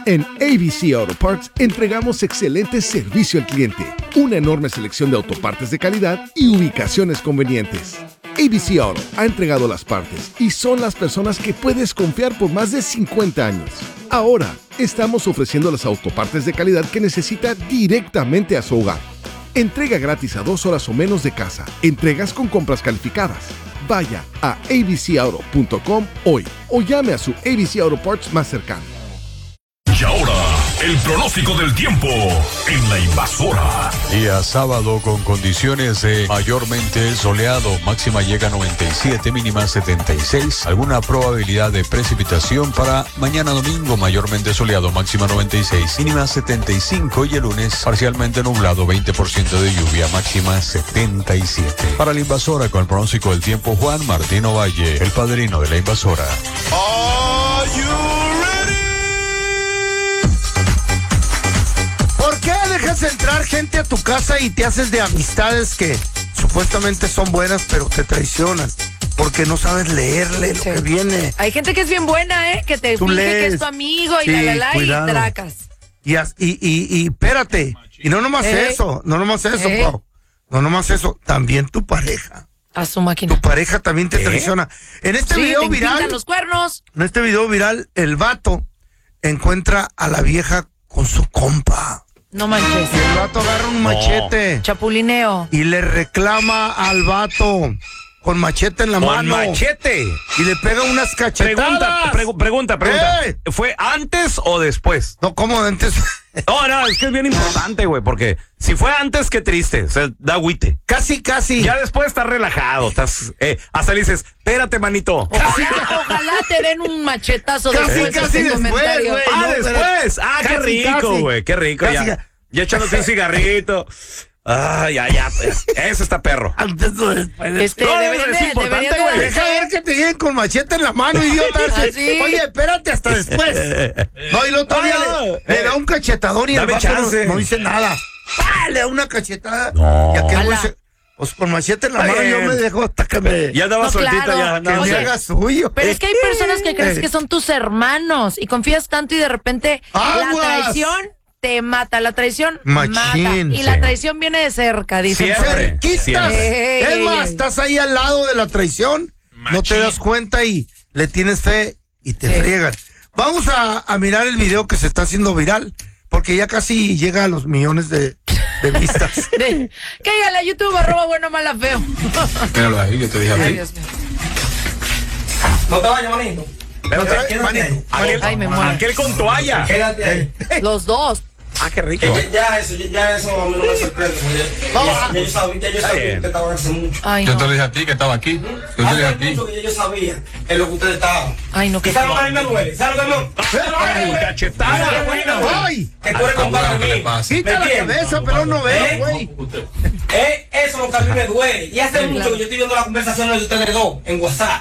En ABC Auto Parts entregamos excelente servicio al cliente, una enorme selección de autopartes de calidad y ubicaciones convenientes. ABC Auto ha entregado las partes y son las personas que puedes confiar por más de 50 años. Ahora, estamos ofreciendo las autopartes de calidad que necesita directamente a su hogar. Entrega gratis a 2 horas o menos de casa. Entregas con compras calificadas. Vaya a abcauto.com hoy o llame a su ABC Auto Parts más cercano. Y ahora, el pronóstico del tiempo en La Invasora. Día sábado con condiciones de mayormente soleado. Máxima llega a 97, mínima 76. Alguna probabilidad de precipitación para mañana domingo. Mayormente soleado, máxima 96, mínima 75. Y el lunes parcialmente nublado, 20% de lluvia, máxima 77. Para La Invasora con el pronóstico del tiempo, Juan Martino Valle, el padrino de La Invasora. Are you ready? ¿Por qué dejas entrar gente a tu casa y te haces de amistades que supuestamente son buenas, pero te traicionan? Porque no sabes leerle lo que viene. Hay gente que es bien buena, que te finge que es tu amigo y y tracas. Y espérate. Y no nomás eso, Pau. No nomás eso, también tu pareja. A su máquina. Tu pareja también te traiciona. En este video viral, los cuernos. En este video viral, el vato encuentra a la vieja con su compa. No manches. Y el vato agarra un machete. Chapulineo. Y le reclama al vato con machete en la mano. Con machete. Y le pega unas cachetadas. Pregunta. ¿Fue antes o después? No, ¿cómo antes? No, es que es bien importante, güey, porque si fue antes, qué triste, o sea, da agüite. Casi. Ya después estás relajado, hasta le dices, espérate, manito. Ojalá te den un machetazo después. Casi después, güey. Después. Qué rico, güey, qué rico. Ya echándote un cigarrito. Ya. Eso está perro. Antes o después. Es importante, güey. Deja ver que te lleguen con machete en la mano, idiota. Oye, espérate hasta después. No, y el otro día le da un cachetador y el vato no dice nada. Le da una cachetada. No. Y aquel güey pues con machete en la mano yo me dejo hasta que me... Ya andaba soltita, claro. ya. Que me haga suyo. Pero es que hay personas que crees que son tus hermanos y confías tanto y de repente la traición te mata, la traición mata. Y la traición viene de cerca, dicen. Cerquitas. Es más, estás ahí al lado de la traición, no te das cuenta y le tienes fe y te friegan. Vamos a mirar el video que se está haciendo viral, porque ya casi llega a los millones de vistas. Cállale a YouTube, @buenomala_feo. Míralo ahí, yo te dije a ti. No te vayas, manito. Ay, me muero. Aquel con toalla. Quédate ahí. Los dos. Qué rico. Ya eso a mí no me sorprende. Ya yo sabía que estaban hace mucho. Ay, Yo te dije a ti que estaba aquí. Yo te dije a ti. Mucho que yo sabía en lo que ustedes estaban. Ay, no, que ¿Sabes lo que a mí me duele? ¿Sabes lo que no? Cachetada. ¡Ay! Que tú eres compadre mío. Quita la cabeza, pero no veo, güey. Eso es lo que a mí me duele. Y hace mucho que yo estoy viendo las conversaciones de ustedes dos en WhatsApp.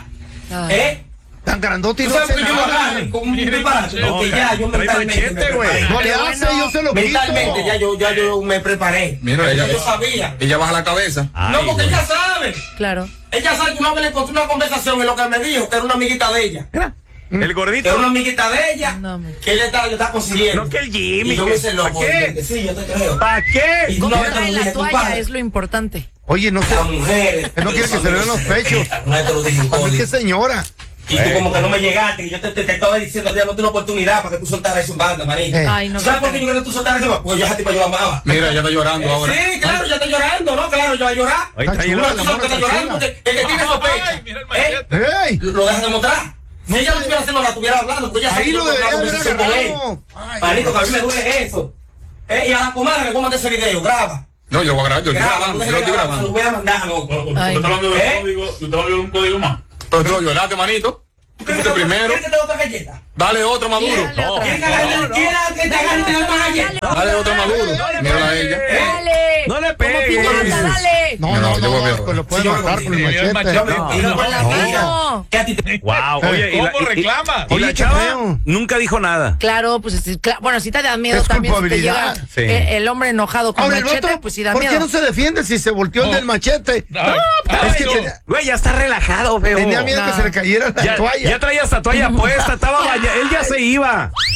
Tan grandote y ¿Tú no sabes hace que yo lo nada. agarre con un disparate? Porque ya yo mentalmente No le hace, yo se lo quito. mentalmente ya yo me preparé. Mira, yo sabía. Ella baja la cabeza. No, porque ella sabe. Claro. Ella sabe que una vez le encontré una conversación en lo que me dijo, que era una amiguita de ella. El Que era gordito. una amiguita de ella, No, que ella está consiguiendo. No, que el Jimmy. Y yo me hice loco. ¿Para qué? Sí, yo te creo. ¿Para qué? Y ¿Cómo una vez trae te lo la dije, toalla? compadre, Es lo importante. Oye, no sé. las mujeres. No quiere que se le vean los pechos. Una vez te lo dije, A mí Cody. qué señora. Y tú como que no me llegaste, y yo te estaba diciendo, ya no tuve una oportunidad para que tú soltaras eso en banda, manito. Ay, no. ¿Sabes por qué yo quería que tú soltaras eso? Pues yo a ti yo la amaba. Mira, ella está llorando ahora. Sí, claro, ya está llorando, ¿no? Claro, yo voy a llorar. Ahí está Está llorando. chula. Tú sabes que está llorando porque el que tiene sospecha, ¡Ey! lo deja demostrar. Si ella lo estuviera haciendo, la estuviera hablando, pues ella Ahí lo debería haber conversación con él. agarrado. Manito, que a mí me duele eso. Y a la comadre, ¿cómo te ese video? Graba. No, yo lo voy a grabar, yo Graba, lo estoy se lo grabando. voy a mandar, no. Ay, ¿Tú te un código más? Pero tú lo violaste, manito. Tú fuiste primero. ¿Quieres que te dé otra galleta? Dale otro maduro. Dale otra. ¿Quieres que te agarre y te dé otra galleta? Dale otro maduro. Mírala a ella. Dale. No le Como pegues. pirata, dale. No, yo voy a ver. pues lo puede matar con el machete. Con la mano. ¿Qué a ti te... Wow, oye, ¿Cómo reclama? Y la Oye, chava qué feo. nunca dijo nada. Claro, pues bueno, si te da miedo Es también si te culpabilidad. llega Sí. el hombre enojado con Ahora el machete, otro, pues sí da ¿por qué miedo. no se defiende si se volteó el del machete? Es que Güey, ya está relajado, feo. tenía miedo que se le cayera la Ya toalla. traía esta toalla puesta, estaba bañada. Él ya se iba.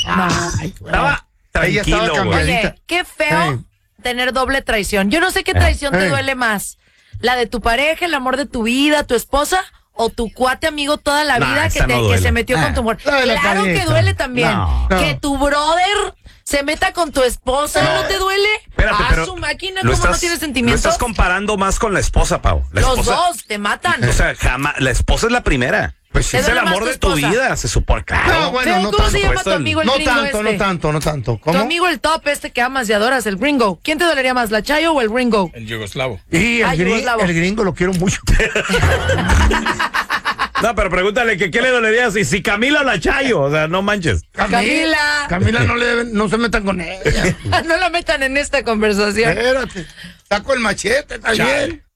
Estaba tranquilo, güey. Oye, qué feo tener doble traición. Yo no sé qué traición te duele más. ¿La de tu pareja, el amor de tu vida, tu esposa? ¿O tu cuate amigo toda la vida que se metió con tu mujer? Claro que duele también. Que tu brother se meta con tu esposa, ¿no te duele? Espérate, pero su máquina, ¿cómo no tienes sentimientos? Lo estás comparando más con la esposa, Pau. Los dos te matan. O sea, jamás, la esposa es la primera. Pues es el amor de tu vida, se supone. No, bueno, no ¿Cómo tanto. se llama tu amigo el gringo No tanto. ¿Cómo? Tu amigo el top que amas y adoras, el gringo. ¿Quién te dolería más, la Chayo o el gringo? El yugoslavo. Y el gringo lo quiero mucho. No, pero pregúntale que qué le dolería si Camila o la Chayo, o sea, no manches. Camila no se metan con ella. No la metan en esta conversación. Espérate, saco el machete también.